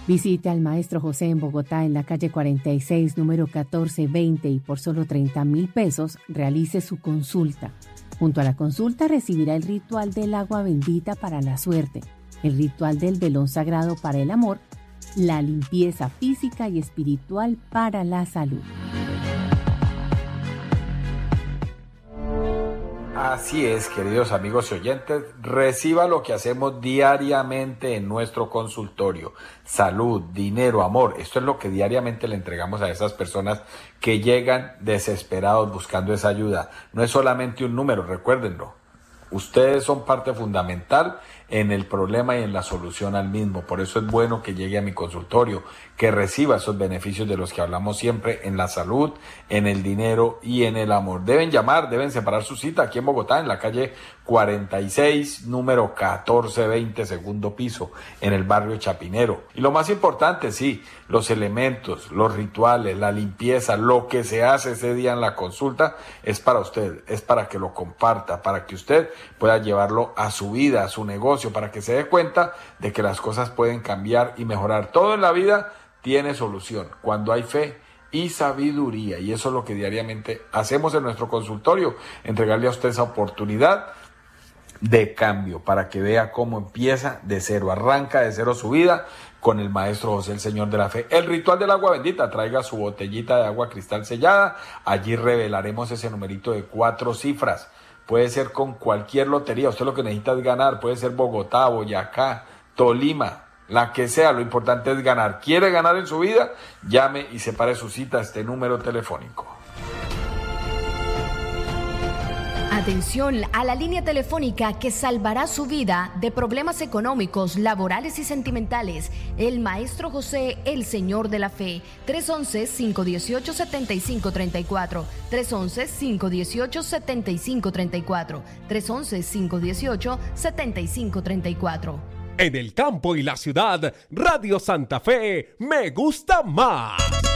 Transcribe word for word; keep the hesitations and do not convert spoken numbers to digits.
Visite al Maestro José en Bogotá, en la calle cuarenta y seis, número catorce veinte, y por solo treinta mil pesos realice su consulta. Junto a la consulta recibirá el ritual del agua bendita para la suerte, el ritual del velón sagrado para el amor, la limpieza física y espiritual para la salud. Así es, queridos amigos y oyentes, reciba lo que hacemos diariamente en nuestro consultorio. Salud, dinero, amor, esto es lo que diariamente le entregamos a esas personas que llegan desesperados buscando esa ayuda. No es solamente un número, recuérdenlo. Ustedes son parte fundamental en el problema y en la solución al mismo. Por eso es bueno que llegue a mi consultorio, que reciba esos beneficios de los que hablamos siempre en la salud, en el dinero y en el amor. Deben llamar, deben separar su cita aquí en Bogotá, en la calle cuarenta y seis, número catorce veinte, segundo piso, en el barrio Chapinero. Y lo más importante, sí, los elementos, los rituales, la limpieza, lo que se hace ese día en la consulta es para usted, es para que lo comparta, para que usted pueda llevarlo a su vida, a su negocio, para que se dé cuenta de que las cosas pueden cambiar y mejorar. Todo en la vida tiene solución cuando hay fe y sabiduría, y eso es lo que diariamente hacemos en nuestro consultorio, entregarle a usted esa oportunidad de cambio para que vea cómo empieza de cero, arranca de cero su vida con el Maestro José, el Señor de la Fe. El ritual del agua bendita, traiga su botellita de agua cristal sellada, allí revelaremos ese numerito de cuatro cifras. Puede ser con cualquier lotería, usted lo que necesita es ganar, puede ser Bogotá, Boyacá, Tolima, la que sea, lo importante es ganar. ¿Quiere ganar en su vida? Llame y separe su cita a este número telefónico. Atención a la línea telefónica que salvará su vida de problemas económicos, laborales y sentimentales. El Maestro José, el Señor de la Fe. tres once, cinco dieciocho, setenta y cinco treinta y cuatro. tres once, cinco dieciocho, setenta y cinco treinta y cuatro. tres once, cinco dieciocho, setenta y cinco treinta y cuatro. En el campo y la ciudad, Radio Santa Fe me gusta más.